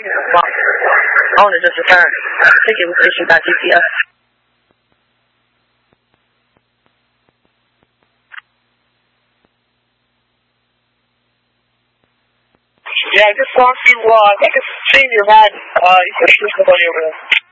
Owner just returned. Ticket was issued by TPS. Yeah, I just walked you, I think it's senior man, you can see somebody over there.